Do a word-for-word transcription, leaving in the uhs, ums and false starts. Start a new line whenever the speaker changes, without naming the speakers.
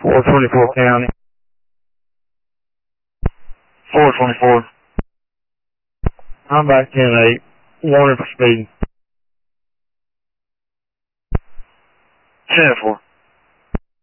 four twenty-four County. four twenty-four. I'm back ten eight. Warning for speeding. ten four.